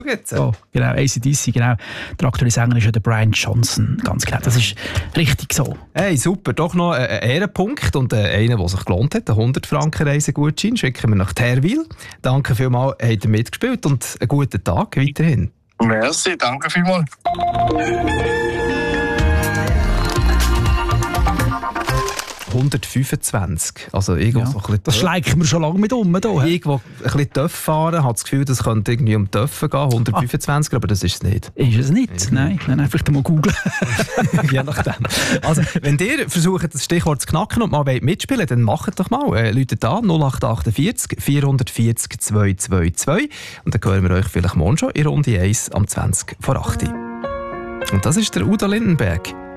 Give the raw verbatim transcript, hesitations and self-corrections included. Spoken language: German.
Jetzt. Oh, genau, A C D C, genau. Der aktuelle Sänger ist ja der Brian Johnson, ganz genau. Das ist richtig so. Hey, super. Doch noch ein Ehrenpunkt und einer, der sich gelohnt hat. Ein hundert Franken Reisegutschein schicken wir nach Terwil. Danke vielmals, habt ihr mitgespielt und einen guten Tag weiterhin. Merci, danke vielmals. hundertfünfundzwanzig. Also irgendwo Ja, so ein bisschen das schleichen wir schon lange mit um. Da, irgendwo ein bisschen Töff fahren, hat das Gefühl, das könnte irgendwie um Töffen gehen, hundertfünfundzwanzig, ah. aber das ist es nicht. Ist es nicht? Ja. Nein, nein, einfach mal googeln. Je nachdem. Also, wenn ihr versucht, das Stichwort zu knacken und mal mitspielen wollt, dann macht doch mal. Äh, Läutet an null acht achtundvierzig vierhundertvierzig zweihundertzweiundzwanzig und dann hören wir euch vielleicht morgen schon in Runde eins am zwanzig vor acht. Und das ist der Udo Lindenberg.